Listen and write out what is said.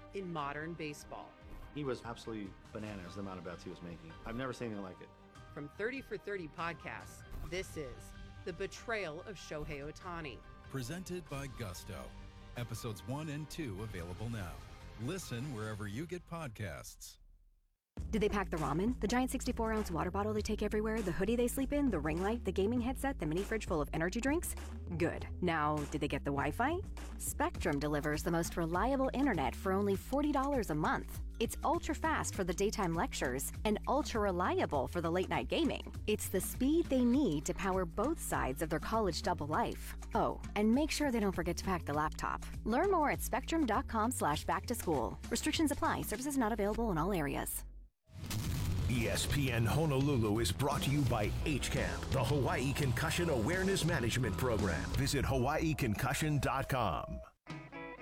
in modern baseball. He was absolutely bananas, the amount of bets he was making. I've never seen anything like it. From 30 for 30 podcasts, this is The Betrayal of Shohei Ohtani. Presented by Gusto. Episodes 1 and 2 available now. Listen wherever you get podcasts. Did they pack the ramen, the giant 64-ounce water bottle they take everywhere, the hoodie they sleep in, the ring light, the gaming headset, the mini fridge full of energy drinks? Good. Now, did they get the Wi-Fi? Spectrum delivers the most reliable internet for only $40 a month. It's ultra-fast for the daytime lectures and ultra-reliable for the late-night gaming. It's the speed they need to power both sides of their college double life. Oh, and make sure they don't forget to pack the laptop. Learn more at spectrum.com/back-to-school. Restrictions apply. Services not available in all areas. ESPN Honolulu is brought to you by HCAMP, the Hawaii Concussion Awareness Management Program. Visit hawaiiconcussion.com.